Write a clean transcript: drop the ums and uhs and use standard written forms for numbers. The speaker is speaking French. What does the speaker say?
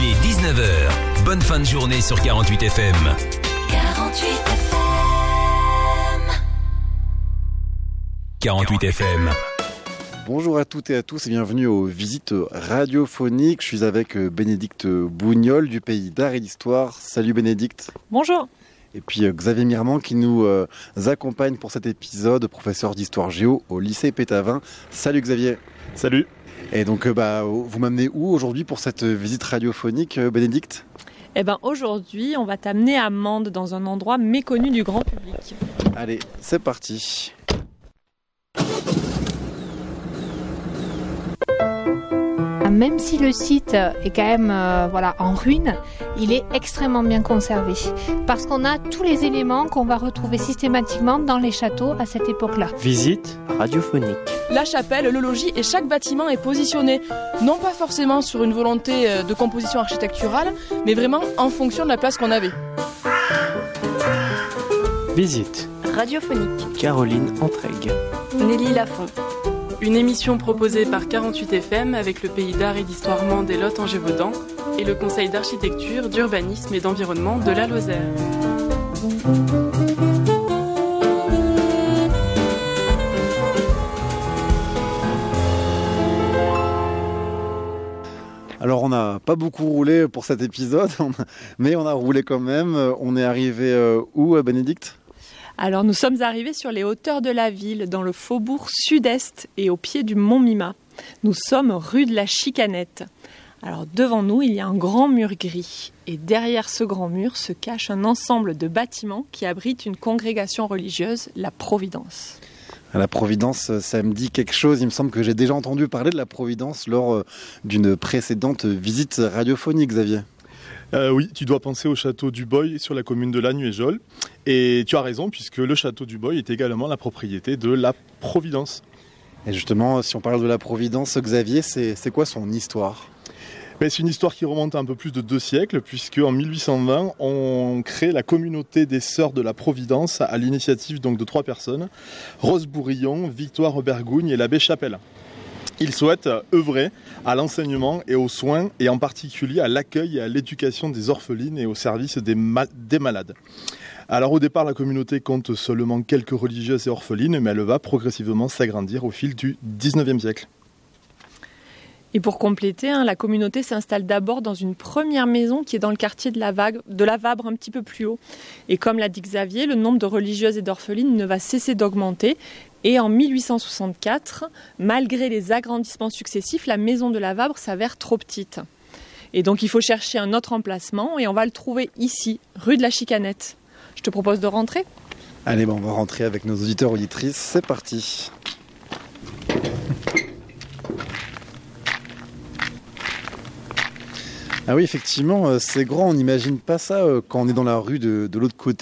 janvier, 19h. Bonne fin de journée sur 48 FM. 48 FM. 48 FM. Bonjour à toutes et à tous et bienvenue aux visites radiophoniques. Je suis avec Bénédicte Bougnol du Pays d'Art et d'Histoire. Salut Bénédicte. Bonjour. Et puis Xavier Mirmand qui nous accompagne pour cet épisode, professeur d'histoire géo au lycée Pétavin. Salut Xavier. Salut. Et donc vous m'amenez où aujourd'hui pour cette visite radiophonique, Bénédicte ? Eh bien aujourd'hui, on va t'amener à Mende, dans un endroit méconnu du grand public. Allez, c'est parti. Même si le site est quand même en ruine, il est extrêmement bien conservé parce qu'on a tous les éléments qu'on va retrouver systématiquement dans les châteaux à cette époque-là. Visite radiophonique. La chapelle, le logis et chaque bâtiment est positionné, non pas forcément sur une volonté de composition architecturale, mais vraiment en fonction de la place qu'on avait. Visite Radiophonique. Caroline Entraigues. Nelly Lafont. Une émission proposée par 48 FM avec le Pays d'Art et d'Histoire Mende et Lot-en-Gévaudan et le Conseil d'architecture, d'urbanisme et d'environnement de la Lozère. Alors on n'a pas beaucoup roulé pour cet épisode, mais on a roulé quand même. On est arrivé où, Bénédicte ? Alors nous sommes arrivés sur les hauteurs de la ville, dans le faubourg sud-est et au pied du mont Mima. Nous sommes rue de la Chicanette. Alors devant nous, il y a un grand mur gris. Et derrière ce grand mur se cache un ensemble de bâtiments qui abritent une congrégation religieuse, la Providence. La Providence, ça me dit quelque chose. Il me semble que j'ai déjà entendu parler de la Providence lors d'une précédente visite radiophonique, Xavier. Oui, tu dois penser au château du Boy sur la commune de Lanuéjol. Et tu as raison, puisque le château du Boy est également la propriété de la Providence. Et justement, si on parle de la Providence, Xavier, c'est quoi son histoire ? C'est une histoire qui remonte à un peu plus de 2 siècles, puisque en 1820, on crée la communauté des Sœurs de la Providence à l'initiative donc de 3 personnes, Rose Bourillon, Victoire Bergougne et l'abbé Chapelle. Ils souhaitent œuvrer à l'enseignement et aux soins, et en particulier à l'accueil et à l'éducation des orphelines et au service des malades. Alors au départ, la communauté compte seulement quelques religieuses et orphelines, mais elle va progressivement s'agrandir au fil du 19e siècle. Et pour compléter, la communauté s'installe d'abord dans une première maison qui est dans le quartier de la Vabre, un petit peu plus haut. Et comme l'a dit Xavier, le nombre de religieuses et d'orphelines ne va cesser d'augmenter. Et en 1864, malgré les agrandissements successifs, la maison de la Vabre s'avère trop petite. Et donc il faut chercher un autre emplacement et on va le trouver ici, rue de la Chicanette. Je te propose de rentrer ? Allez, on va rentrer avec nos auditeurs auditrices. C'est parti. Ah oui, effectivement, c'est grand, on n'imagine pas ça quand on est dans la rue de l'autre côté